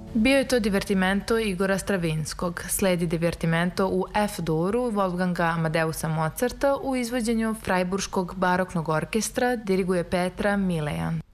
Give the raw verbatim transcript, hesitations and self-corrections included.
Bio je to divertimento Igora Stravinskog. Sledi divertimento u F-duru Wolfganga Amadeusa Mozarta u izvođenju Frajburškog baroknog orkestra, diriguje Petra Milejan.